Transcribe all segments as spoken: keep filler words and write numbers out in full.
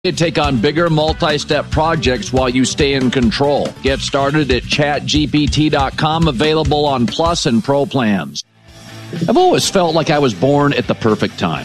To take on bigger multi-step projects while you stay in control. Get started at chat G P T dot com, available on Plus and Pro plans. I've always felt like I was born at the perfect time.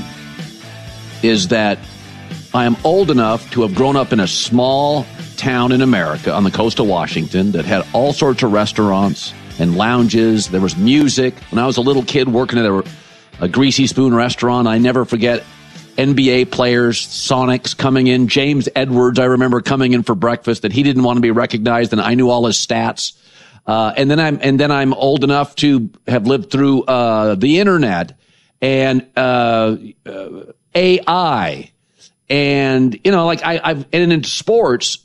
Is that I am old enough to have grown up in a small town in America on the coast of Washington that had all sorts of restaurants and lounges. There was music. When I was a little kid working at a, a Greasy Spoon restaurant, I never forget N B A players, Sonics coming in. James Edwards, I remember coming in for breakfast that he didn't want to be recognized, and I knew all his stats. Uh, and then I'm and then I'm old enough to have lived through uh, the internet and uh, uh, A I, and you know, like I, I've and in sports,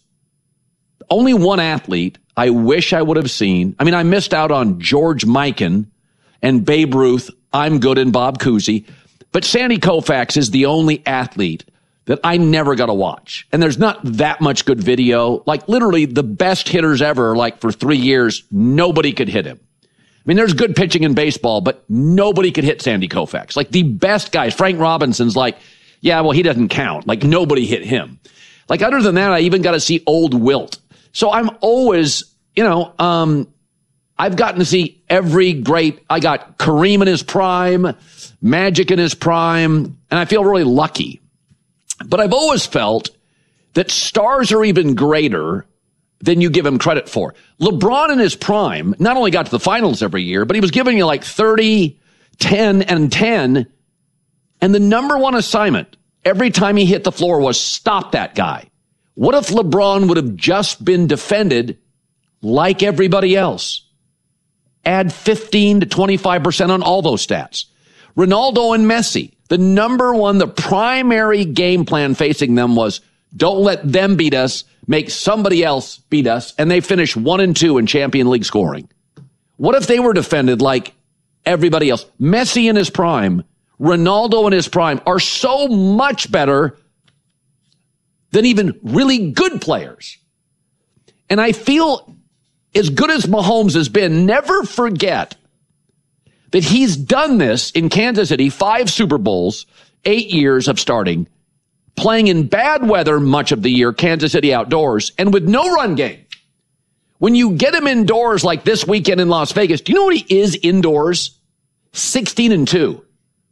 only one athlete I wish I would have seen. I mean, I missed out on George Mikan and Babe Ruth. I'm good, and Bob Cousy. But Sandy Koufax is the only athlete that I never got to watch. And there's not that much good video. Like literally the best hitters ever, like for three years, nobody could hit him. I mean, there's good pitching in baseball, but nobody could hit Sandy Koufax. Like the best guys, Frank Robinson's like, yeah, well, he doesn't count. Like nobody hit him. Like other than that, I even got to see old Wilt. So I'm always, you know, um, I've gotten to see every great, I got Kareem in his prime, Magic in his prime, and I feel really lucky. But I've always felt that stars are even greater than you give him credit for. LeBron in his prime not only got to the finals every year, but he was giving you like thirty, ten, and ten. And the number one assignment every time he hit the floor was stop that guy. What if LeBron would have just been defended like everybody else? Add fifteen to twenty-five percent on all those stats. Ronaldo and Messi, the number one, the primary game plan facing them was don't let them beat us, make somebody else beat us, and they finished one and two in Champion League scoring. What if they were defended like everybody else? Messi in his prime, Ronaldo in his prime are so much better than even really good players. And I feel as good as Mahomes has been, never forget that he's done this in Kansas City, five Super Bowls, eight years of starting, playing in bad weather much of the year, Kansas City outdoors, and with no run game. When you get him indoors like this weekend in Las Vegas, do you know what he is indoors? sixteen and two.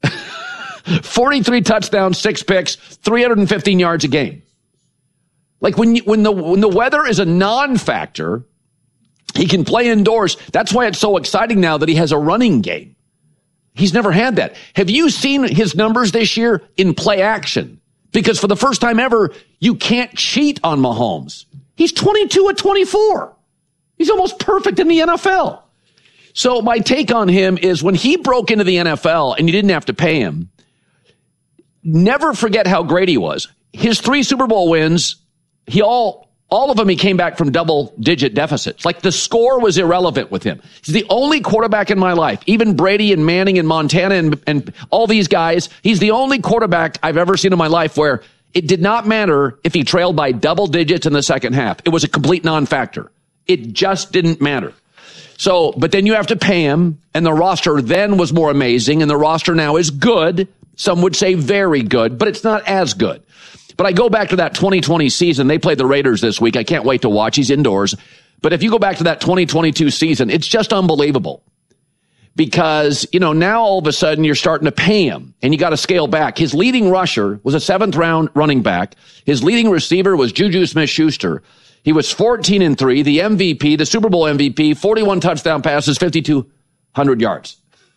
forty-three touchdowns, six picks, three hundred fifteen yards a game. Like when you, when the when the weather is a non-factor, he can play indoors. That's why it's so exciting now that he has a running game. He's never had that. Have you seen his numbers this year in play action? Because for the first time ever, you can't cheat on Mahomes. He's twenty-two at twenty-four. He's almost perfect in the N F L. So my take on him is when he broke into the N F L and you didn't have to pay him, never forget how great he was. His three Super Bowl wins, he all... All of them, he came back from double-digit deficits. Like, the score was irrelevant with him. He's the only quarterback in my life, even Brady and Manning and Montana and, and all these guys, he's the only quarterback I've ever seen in my life where it did not matter if he trailed by double digits in the second half. It was a complete non-factor. It just didn't matter. So, but then you have to pay him, and the roster then was more amazing, and the roster now is good. Some would say very good, but it's not as good. But I go back to that twenty twenty season. They played the Raiders this week. I can't wait to watch. He's indoors. But if you go back to that twenty twenty-two season, it's just unbelievable. Because, you know, now all of a sudden you're starting to pay him and you got to scale back. His leading rusher was a seventh round running back. His leading receiver was Juju Smith-Schuster. He was fourteen and three, the M V P, the Super Bowl M V P, forty-one touchdown passes, fifty-two hundred yards.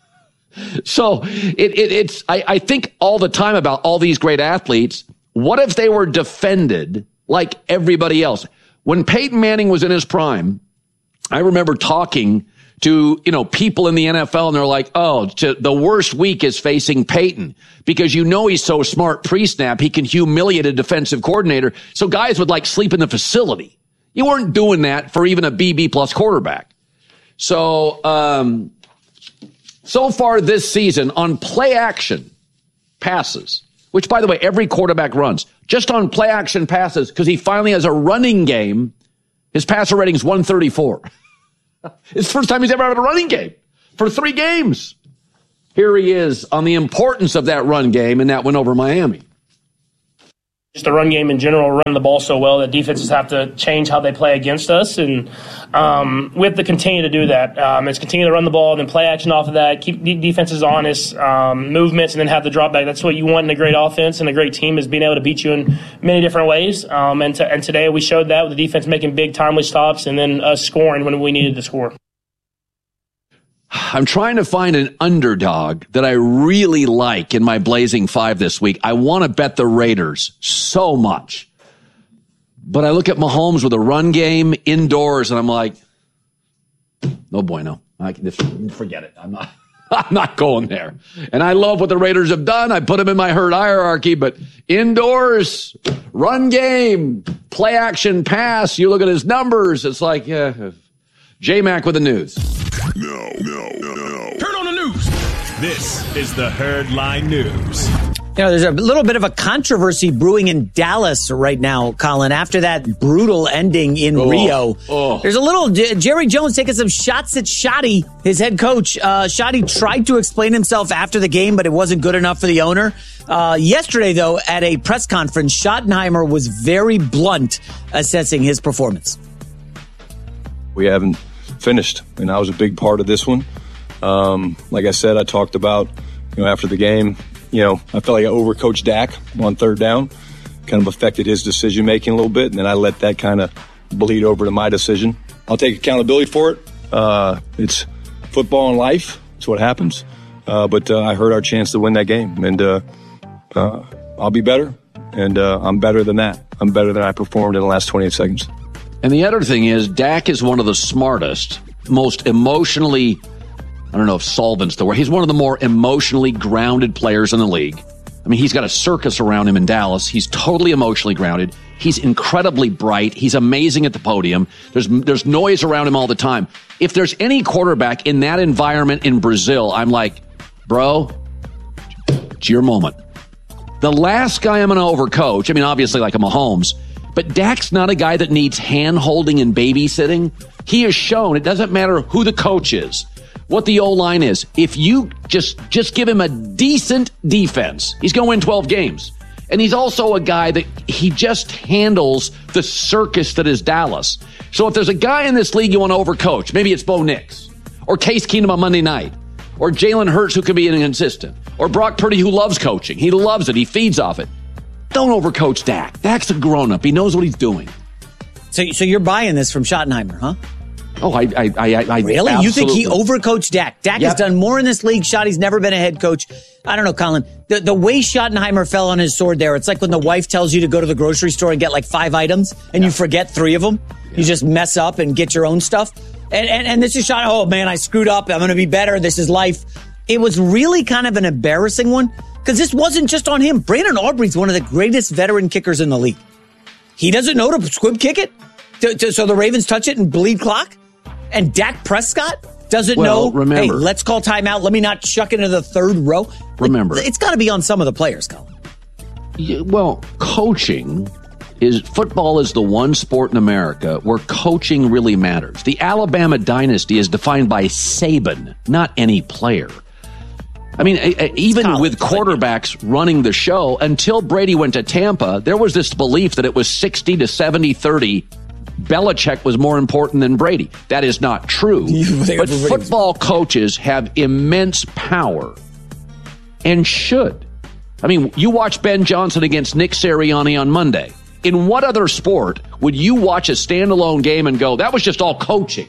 So it, it, it's, I, I think all the time about all these great athletes. What if they were defended like everybody else? When Peyton Manning was in his prime, I remember talking to, you know, people in the N F L, and they're like, oh, to, the worst week is facing Peyton because you know he's so smart pre-snap, he can humiliate a defensive coordinator. So guys would like sleep in the facility. You weren't doing that for even a B B plus quarterback. So, um, so far this season on play action passes, which, by the way, every quarterback runs. Just on play-action passes, because he finally has a running game, his passer rating is one thirty-four. It's the first time he's ever had a running game for three games. Here he is on the importance of that run game, and that went over Miami. Just the run game in general, run the ball so well that defenses have to change how they play against us, and um, we have to continue to do that. Um, it's continue to run the ball, then play action off of that, keep de- defenses honest, um, movements, and then have the drop back. That's what you want in a great offense and a great team, is being able to beat you in many different ways. Um, and, to, and today we showed that with the defense making big timely stops and then us scoring when we needed to score. I'm trying to find an underdog that I really like in my Blazing Five this week. I want to bet the Raiders so much. But I look at Mahomes with a run game indoors, and I'm like, no bueno. I can just forget it. I'm not, I'm not going there. And I love what the Raiders have done. I put them in my herd hierarchy, but indoors, run game, play action pass. You look at his numbers. It's like, yeah, J-Mac with the news. No, no, no, no. Turn on the news. This is the Herdline News. You know, there's a little bit of a controversy brewing in Dallas right now, Colin, after that brutal ending in oh, Rio. Oh. There's a little J- Jerry Jones taking some shots at Shoddy, his head coach. Uh, Shoddy tried to explain himself after the game, but it wasn't good enough for the owner. Uh, yesterday, though, at a press conference, Schottenheimer was very blunt assessing his performance. We haven't finished, and I was a big part of this one. Um, like I said, I talked about, you know, after the game, you know, I felt like I overcoached Dak on third down, kind of affected his decision making a little bit, and then I let that kind of bleed over to my decision. I'll take accountability for it. Uh, it's football and life. It's what happens. Uh, but uh, I hurt our chance to win that game, and uh, uh, I'll be better, and uh, I'm better than that. I'm better than I performed in the last twenty-eight seconds. And the other thing is, Dak is one of the smartest, most emotionally, I don't know if solvent's the word, he's one of the more emotionally grounded players in the league. I mean, he's got a circus around him in Dallas. He's totally emotionally grounded. He's incredibly bright. He's amazing at the podium. There's there's noise around him all the time. If there's any quarterback in that environment in Brazil, I'm like, bro, it's your moment. The last guy I'm going to overcoach, I mean, obviously like a Mahomes, but Dak's not a guy that needs hand-holding and babysitting. He has shown it doesn't matter who the coach is, what the O-line is. If you just, just give him a decent defense, he's going to win twelve games. And he's also a guy that he just handles the circus that is Dallas. So if there's a guy in this league you want to overcoach, maybe it's Bo Nix, or Case Keenum on Monday night, or Jalen Hurts who can be inconsistent, or Brock Purdy who loves coaching. He loves it. He feeds off it. Don't overcoach Dak. Dak's a grown-up. He knows what he's doing. So, so you're buying this from Schottenheimer, huh? Oh, I, I, I, I really? Absolutely. You think he overcoached Dak? Dak yep. has done more in this league. Schotty's never been a head coach. I don't know, Colin. The the way Schottenheimer fell on his sword there, it's like when the wife tells you to go to the grocery store and get like five items, and yeah. you forget three of them. Yeah. You just mess up and get your own stuff. And and, and this is Schott. Oh man, I screwed up. I'm going to be better. This is life. It was really kind of an embarrassing one. Because this wasn't just on him. Brandon Aubrey's one of the greatest veteran kickers in the league. He doesn't know to squib kick it, to, to, so the Ravens touch it and bleed clock. And Dak Prescott doesn't well, know, remember, hey, let's call timeout. Let me not chuck into the third row. Remember. It's got to be on some of the players, Colin. Yeah, well, coaching is, football is the one sport in America where coaching really matters. The Alabama dynasty is defined by Saban, not any player. I mean, even college, with quarterbacks running the show, until Brady went to Tampa, there was this belief that it was sixty to seventy thirty. Belichick was more important than Brady. That is not true. But football coaches have immense power and should. I mean, you watch Ben Johnson against Nick Sirianni on Monday. In what other sport would you watch a standalone game and go, that was just all coaching?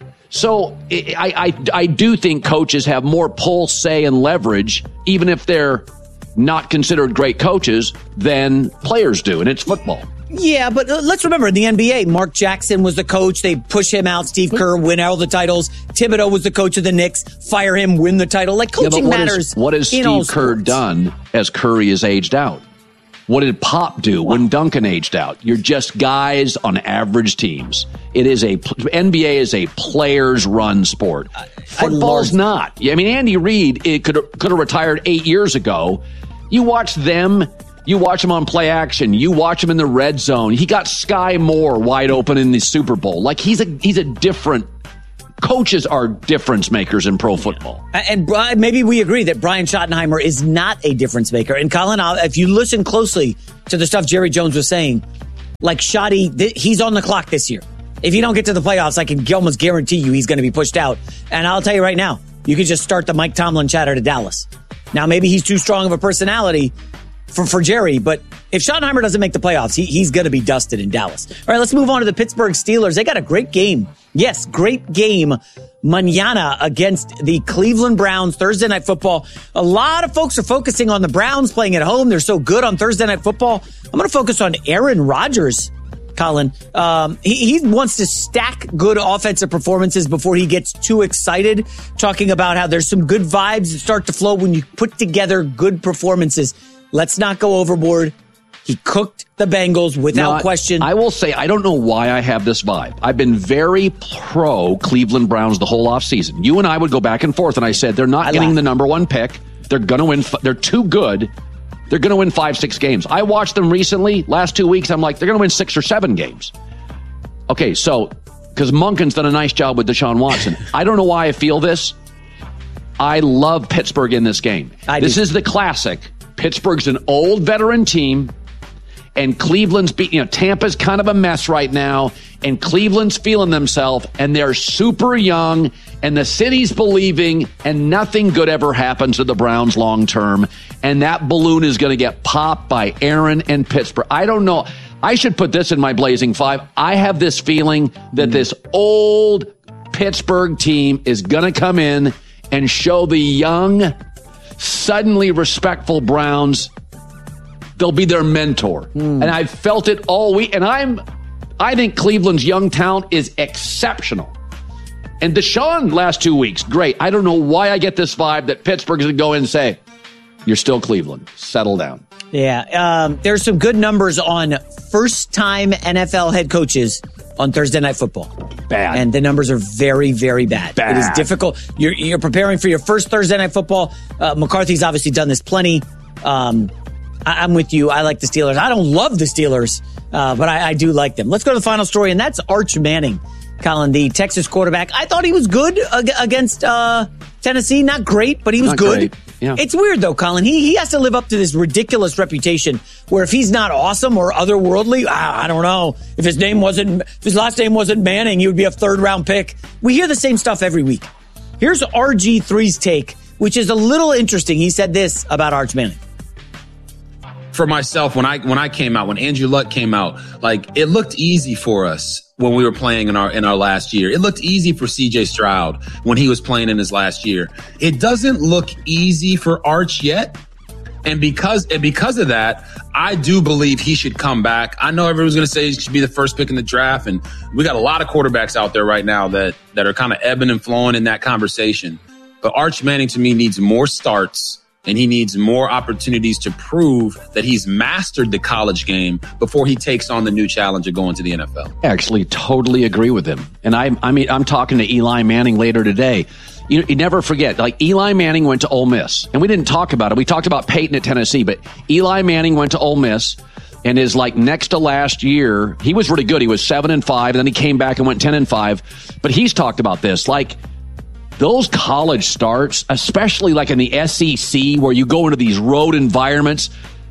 So I, I, I do think coaches have more pull, say, and leverage, even if they're not considered great coaches, than players do, and it's football. Yeah, but let's remember, in the N B A, Mark Jackson was the coach. They push him out. Steve Kerr win all the titles. Thibodeau was the coach of the Knicks. Fire him, win the title. Like, coaching yeah, what matters. Is, what has Steve Kerr done as Curry is aged out? What did Pop do wow. when Duncan aged out? You're just guys on average teams. It is a N B A is a players run sport. Football's not. I mean, Andy Reid it could could have retired eight years ago. You watch them. You watch him on play action. You watch him in the red zone. He got Sky Moore wide open in the Super Bowl. Like he's a he's a different Coaches are difference makers in pro football. And maybe we agree that Brian Schottenheimer is not a difference maker. And Colin, if you listen closely to the stuff Jerry Jones was saying, like Schotty, he's on the clock this year. If you don't get to the playoffs, I can almost guarantee you he's going to be pushed out. And I'll tell you right now, you could just start the Mike Tomlin chatter to Dallas. Now, maybe he's too strong of a personality for, for Jerry, but if Schottenheimer doesn't make the playoffs, he, he's going to be dusted in Dallas. All right, let's move on to the Pittsburgh Steelers. They got a great game. Yes, great game mañana against the Cleveland Browns, Thursday Night Football. A lot of folks are focusing on the Browns playing at home. They're so good on Thursday Night Football. I'm going to focus on Aaron Rodgers, Colin. Um, he, he wants to stack good offensive performances before he gets too excited, talking about how there's some good vibes that start to flow when you put together good performances. Let's not go overboard. He cooked the Bengals without now, question. I will say, I don't know why I have this vibe. I've been very pro Cleveland Browns the whole offseason. You and I would go back and forth, and I said, they're not I getting laugh. the number one pick. They're going to win. They're too good. They're going to win five, six games. I watched them recently, last two weeks. I'm like, they're going to win six or seven games. Okay, so, because Monken's done a nice job with Deshaun Watson. I don't know why I feel this. I love Pittsburgh in this game. I this do. is the classic. Pittsburgh's an old veteran team, and Cleveland's beat, you know, Tampa's kind of a mess right now, and Cleveland's feeling themselves, and they're super young, and the city's believing, and nothing good ever happens to the Browns long term, and that balloon is going to get popped by Aaron and Pittsburgh. I don't know. I should put this in my Blazing Five. I have this feeling that this old Pittsburgh team is going to come in and show the young, suddenly respectful Browns they'll be their mentor. Mm. And I've felt it all week. And I'm, I think Cleveland's young talent is exceptional. And Deshaun last two weeks, great. I don't know why I get this vibe that Pittsburgh's going to go in and say, you're still Cleveland. Settle down. Yeah. Um, there's some good numbers on first-time N F L head coaches on Thursday Night Football. Bad. And the numbers are very, very bad. Bad. It is difficult. You're, you're preparing for your first Thursday Night Football. Uh, McCarthy's obviously done this plenty. Um, I, I'm with you. I like the Steelers. I don't love the Steelers, uh, but I, I do like them. Let's go to the final story, and that's Arch Manning, Colin, the Texas quarterback. I thought he was good ag- against uh, Tennessee. Not great, but he was Not good. Great. Yeah. It's weird, though, Colin. He he has to live up to this ridiculous reputation where if he's not awesome or otherworldly, I, I don't know. If his name wasn't, if his last name wasn't Manning, he would be a third round pick. We hear the same stuff every week. Here's R G three's take, which is a little interesting. He said this about Arch Manning. For myself, when I when I came out, when Andrew Luck came out, like it looked easy for us when we were playing in our in our last year. It looked easy for C J Stroud when he was playing in his last year. It doesn't look easy for Arch yet. And because and because of that, I do believe he should come back. I know everyone's going to say he should be the first pick in the draft, and we got a lot of quarterbacks out there right now that that are kind of ebbing and flowing in that conversation. But Arch Manning, to me, needs more starts. And he needs more opportunities to prove that he's mastered the college game before he takes on the new challenge of going to the N F L. I actually totally agree with him. And I, I mean, I'm talking to Eli Manning later today. You, you never forget, like Eli Manning went to Ole Miss, and we didn't talk about it. We talked about Peyton at Tennessee, but Eli Manning went to Ole Miss, and is like next to last year. He was really good. He was seven and five, and then he came back and went ten and five. But he's talked about this, like. Those college starts, especially like in the S E C where you go into these road environments.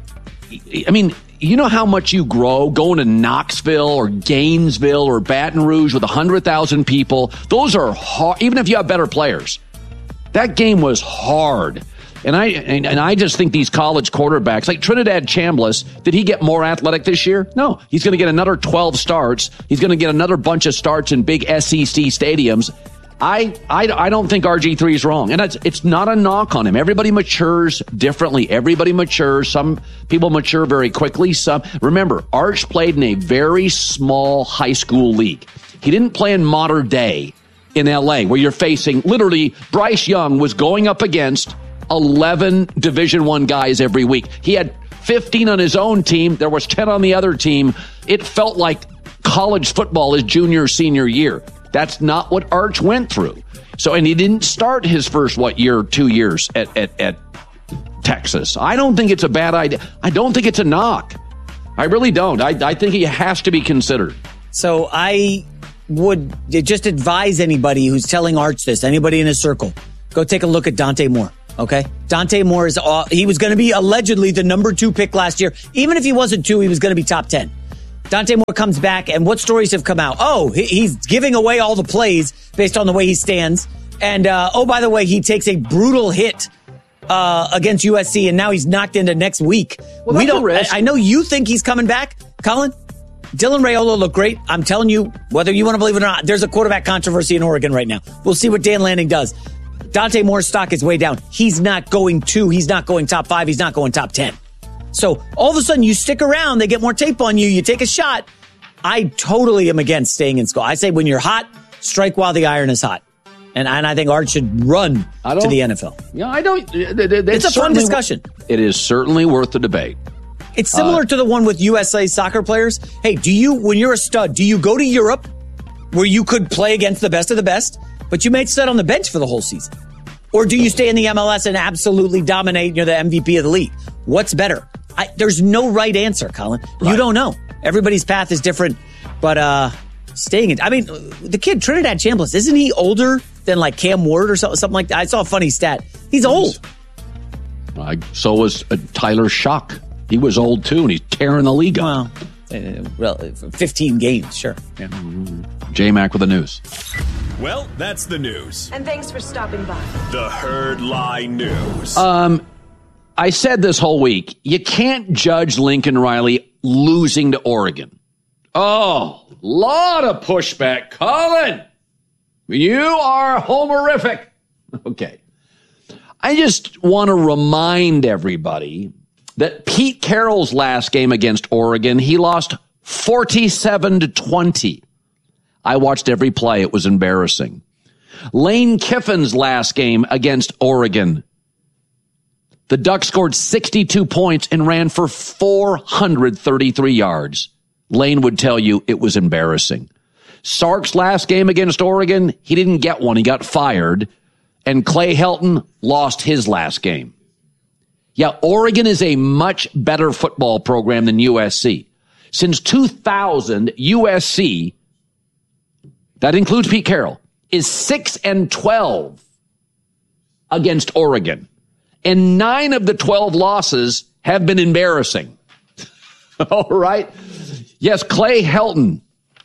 I mean, you know how much you grow going to Knoxville or Gainesville or Baton Rouge with one hundred thousand people. Those are hard, even if you have better players. That game was hard. And I and, and I just think these college quarterbacks, like Trinidad Chambliss, did he get more athletic this year? No. He's going to get another twelve starts. He's going to get another bunch of starts in big S E C stadiums. I, I, I don't think R G three is wrong. And it's, it's not a knock on him. Everybody matures differently. Everybody matures. Some people mature very quickly. Some, remember, Arch played in a very small high school league. He didn't play in modern day in L A where you're facing literally Bryce Young was going up against eleven Division One guys every week. He had fifteen on his own team. There was ten on the other team. It felt like college football his junior, senior year. That's not what Arch went through. So, and he didn't start his first, what, year, two years at, at, at Texas. I don't think it's a bad idea. I don't think it's a knock. I really don't. I, I think he has to be considered. So I would just advise anybody who's telling Arch this, anybody in his circle, go take a look at Dante Moore. Okay. Dante Moore is, all, he was going to be allegedly the number two pick last year. Even if he wasn't two, he was going to be top ten. Dante Moore comes back, and what stories have come out? Oh, he's giving away all the plays based on the way he stands. And, uh, oh, by the way, he takes a brutal hit uh, against U S C, and now he's knocked into next week. Well, we don't. I, I know you think he's coming back, Colin. Dylan Raiola looked great. I'm telling you, whether you want to believe it or not, there's a quarterback controversy in Oregon right now. We'll see what Dan Lanning does. Dante Moore's stock is way down. He's not going two. He's not going top five. He's not going top ten. So all of a sudden you stick around, they get more tape on you, you take a shot. I totally am against staying in school. I say when you're hot, strike while the iron is hot. And, and I think Art should run to the N F L. Yeah, I don't. It's a fun discussion. It is certainly worth the debate. It's similar uh, to the one with U S A soccer players. Hey, do you, when you're a stud, do you go to Europe where you could play against the best of the best, but you may sit on the bench for the whole season? Or do you stay in the M L S and absolutely dominate? You're the M V P of the league. What's better? I, there's no right answer, Colin. Right. You don't know. Everybody's path is different, but uh, staying in. I mean, the kid, Trinidad Chambliss, isn't he older than like Cam Ward or something, something like that? I saw a funny stat. He's old. Uh, so was uh, Tyler Shock. He was old too, and he's tearing the league up. Well, uh, well, fifteen games, sure. Yeah. J-Mac with the news. Well, that's the news. And thanks for stopping by. The Herd Lie News. Um, I said this whole week, you can't judge Lincoln Riley losing to Oregon. Oh, lot of pushback. Colin, you are homerific. Okay. I just want to remind everybody that Pete Carroll's last game against Oregon, he lost forty-seven to twenty. I watched every play. It was embarrassing. Lane Kiffin's last game against Oregon, the Ducks scored sixty-two points and ran for four hundred thirty-three yards. Lane would tell you it was embarrassing. Sark's last game against Oregon, he didn't get one. He got fired. And Clay Helton lost his last game. Yeah, Oregon is a much better football program than U S C. Since two thousand, U S C, that includes Pete Carroll, is six and twelve against Oregon. And nine of the twelve losses have been embarrassing. All right. Yes, Clay Helton,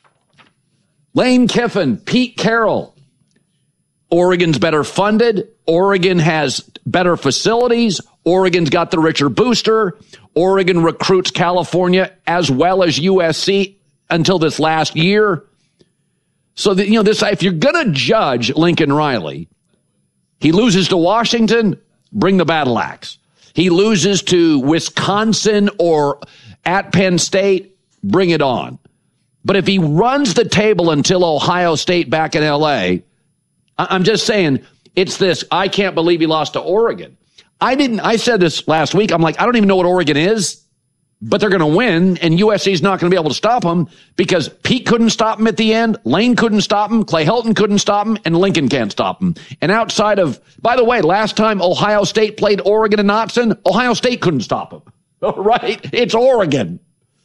Lane Kiffin, Pete Carroll. Oregon's better funded. Oregon has better facilities. Oregon's got the richer booster. Oregon recruits California as well as U S C until this last year. So that, you know, this, if you're going to judge Lincoln Riley, he loses to Washington, bring the battle axe. He loses to Wisconsin or at Penn State, bring it on. But if he runs the table until Ohio State back in L A, I'm just saying, it's this, I can't believe he lost to Oregon. I didn't, I said this last week. I'm like, I don't even know what Oregon is, but they're going to win, and U S C's not going to be able to stop them because Pete couldn't stop him at the end, Lane couldn't stop him, Clay Helton couldn't stop him, and Lincoln can't stop him. And outside of, by the way, last time Ohio State played Oregon and Knotson, Ohio State couldn't stop him. All right? It's Oregon.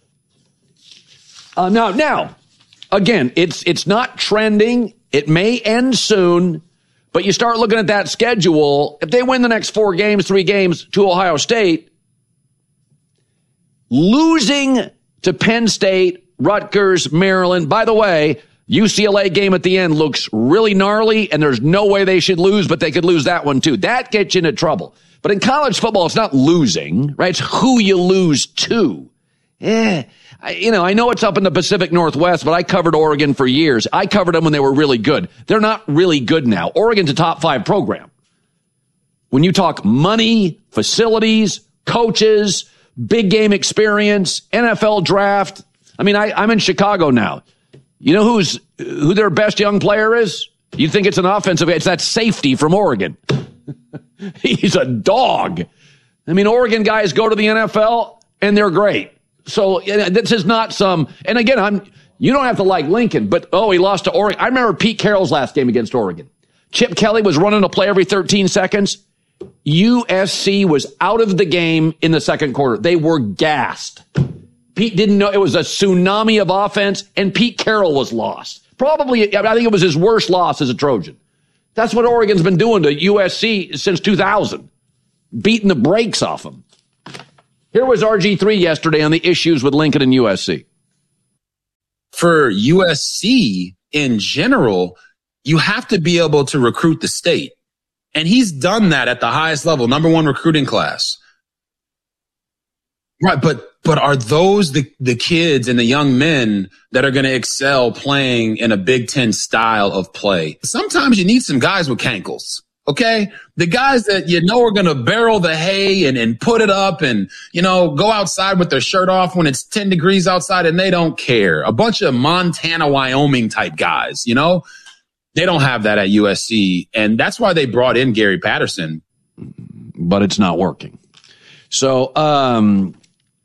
Uh, now, now, again, it's it's not trending. It may end soon, but you start looking at that schedule. If they win the next four games, three games to Ohio State, losing to Penn State, Rutgers, Maryland. By the way, U C L A game at the end looks really gnarly, and there's no way they should lose, but they could lose that one too. That gets you into trouble. But in college football, it's not losing, right? It's who you lose to. Eh, I, you know, I know it's up in the Pacific Northwest, but I covered Oregon for years. I covered them when they were really good. They're not really good now. Oregon's a top five program. When you talk money, facilities, coaches, big game experience, N F L draft. I mean, I, I'm in Chicago now. You know who's who their best young player is? You think it's an offensive? It's that safety from Oregon. He's a dog. I mean, Oregon guys go to the N F L and they're great. So this is not some, and again, I'm, you don't have to like Lincoln, but oh, he lost to Oregon. I remember Pete Carroll's last game against Oregon. Chip Kelly was running a play every thirteen seconds. U S C was out of the game in the second quarter. They were gassed. Pete didn't know it was a tsunami of offense, and Pete Carroll was lost. Probably, I think it was his worst loss as a Trojan. That's what Oregon's been doing to U S C since two thousand, beating the brakes off them. Here was R G three yesterday on the issues with Lincoln and U S C. For U S C in general, you have to be able to recruit the state. And he's done that at the highest level, number one recruiting class. Right, but but are those the, the kids and the young men that are going to excel playing in a Big Ten style of play? Sometimes you need some guys with cankles, okay? The guys that you know are going to barrel the hay and, and put it up and, you know, go outside with their shirt off when it's ten degrees outside and they don't care. A bunch of Montana, Wyoming type guys, you know? They don't have that at U S C, and that's why they brought in Gary Patterson. But it's not working. So, um...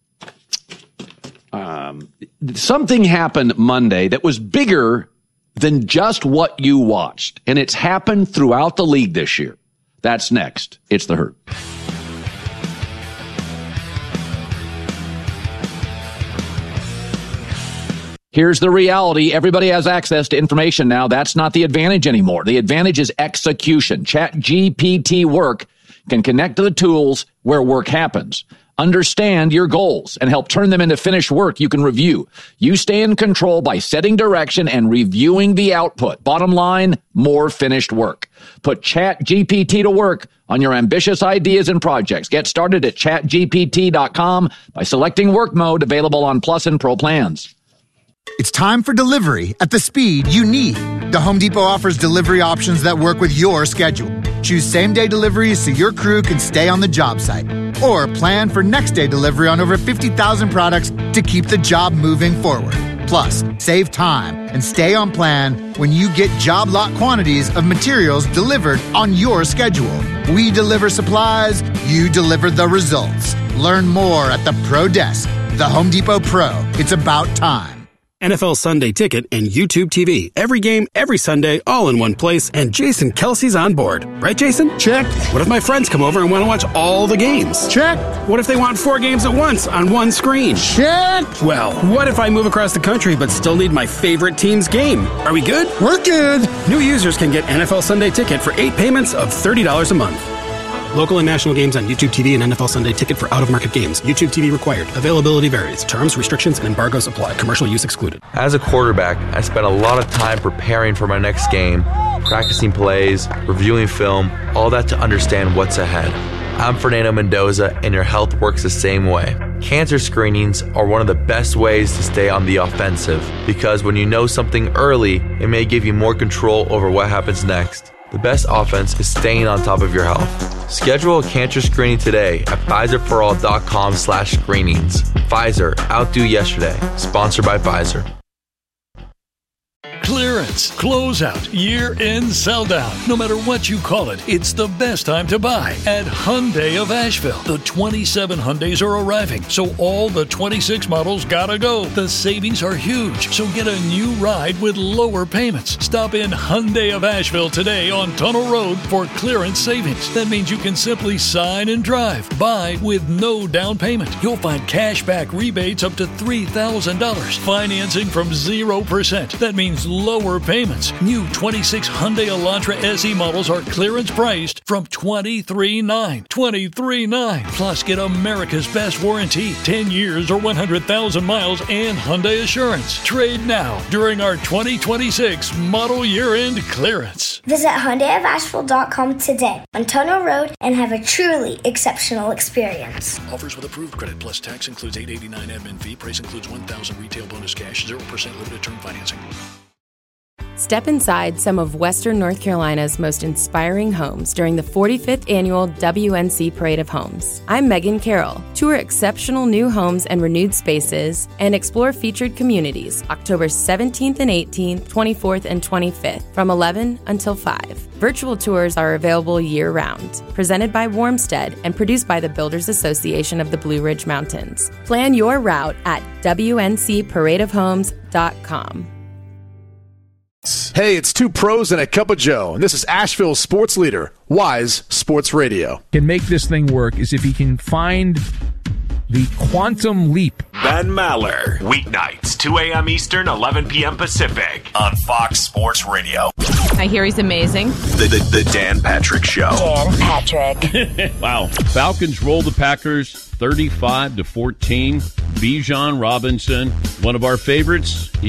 Um, something happened Monday that was bigger than just what you watched, and it's happened throughout the league this year. That's next. It's The Herd. Here's the reality. Everybody has access to information now. That's not the advantage anymore. The advantage is execution. ChatGPT Work can connect to the tools where work happens. Understand your goals and help turn them into finished work you can review. You stay in control by setting direction and reviewing the output. Bottom line, more finished work. Put ChatGPT to work on your ambitious ideas and projects. Get started at chat G P T dot com by selecting work mode, available on Plus and Pro plans. It's time for delivery at the speed you need. The Home Depot offers delivery options that work with your schedule. Choose same-day deliveries so your crew can stay on the job site. Or plan for next-day delivery on over fifty thousand products to keep the job moving forward. Plus, save time and stay on plan when you get job lot quantities of materials delivered on your schedule. We deliver supplies, you deliver the results. Learn more at the Pro Desk. The Home Depot Pro. It's about time. N F L Sunday Ticket and YouTube T V. Every game, every Sunday, all in one place, and Jason Kelsey's on board. Right, Jason? Check. What if my friends come over and want to watch all the games? Check. What if they want four games at once on one screen? Check. Well, what if I move across the country but still need my favorite team's game? Are we good? We're good. New users can get N F L Sunday Ticket for eight payments of thirty dollars a month. Local and national games on YouTube T V and N F L Sunday Ticket for out-of-market games. YouTube T V required. Availability varies. Terms, restrictions, and embargoes apply. Commercial use excluded. As a quarterback, I spent a lot of time preparing for my next game, practicing plays, reviewing film, all that to understand what's ahead. I'm Fernando Mendoza, and your health works the same way. Cancer screenings are one of the best ways to stay on the offensive, because when you know something early, it may give you more control over what happens next. The best offense is staying on top of your health. Schedule a cancer screening today at Pfizer-for-all.com slash screenings. Pfizer, outdo yesterday. Sponsored by Pfizer. Clearance, closeout, year-end sell-down. No matter what you call it, it's the best time to buy at Hyundai of Asheville. The twenty-seven Hyundais are arriving, so all the twenty-six models gotta go. The savings are huge, so get a new ride with lower payments. Stop in Hyundai of Asheville today on Tunnel Road for clearance savings. That means you can simply sign and drive. Buy with no down payment. You'll find cash back rebates up to three thousand dollars. Financing from zero percent. That means lower payments. New twenty-six Hyundai Elantra S E models are clearance priced from twenty-three thousand nine hundred dollars. twenty-three thousand nine hundred dollars. Plus, get America's best warranty, ten years or one hundred thousand miles, and Hyundai Assurance. Trade now during our twenty twenty-six model year-end clearance. Visit Hyundai of Asheville dot com today on Tunnel Road and have a truly exceptional experience. Offers with approved credit plus tax includes eight hundred eighty-nine dollars admin fee. Price includes one thousand dollars retail bonus cash, zero percent limited term financing. Step inside some of Western North Carolina's most inspiring homes during the forty-fifth Annual W N C Parade of Homes. I'm Megan Carroll. Tour exceptional new homes and renewed spaces and explore featured communities October seventeenth and eighteenth, twenty-fourth and twenty-fifth from eleven until five. Virtual tours are available year-round. Presented by Warmstead and produced by the Builders Association of the Blue Ridge Mountains. Plan your route at W N C parade of homes dot com. Hey, it's two pros and a cup of Joe, and this is Asheville's sports leader, Wise Sports Radio. Can make this thing work is if he can find The Quantum Leap. Ben Maller, weeknights, two a.m. Eastern, eleven p.m. Pacific, on Fox Sports Radio. I hear he's amazing. The, the, the Dan Patrick Show. Dan Patrick. Wow. Falcons roll the Packers thirty-five to fourteen. Bijan Robinson, one of our favorites.